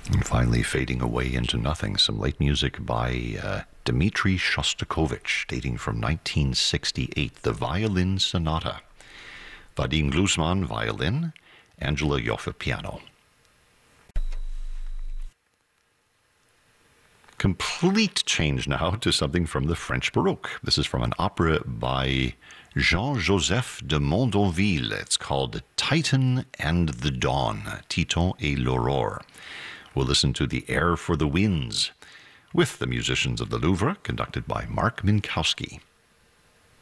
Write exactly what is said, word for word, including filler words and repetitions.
And finally, fading away into nothing, some late music by uh, Dmitri Shostakovich, dating from nineteen sixty-eight, the Violin Sonata. Vadim Glusman, violin, Angela Joffe, piano. Complete change now to something from the French Baroque. This is from an opera by Jean-Joseph de Mondonville. It's called Titan and the Dawn, Titan et l'Aurore. We'll listen to the Air for the Winds with the musicians of the Louvre, conducted by Mark Minkowski.